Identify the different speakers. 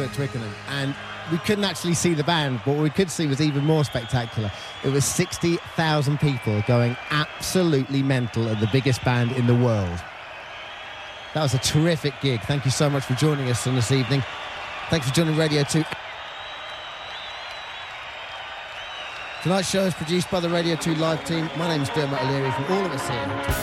Speaker 1: at Twickenham, and we couldn't actually see the band, but what we could see was even more spectacular. It was 60,000 people going absolutely mental at the biggest band in the world. That was a terrific gig. Thank you so much for joining us on this evening. Thanks for joining Radio 2. Tonight's show is produced by the Radio 2 live team. My name is Dermot O'Leary from all of us here.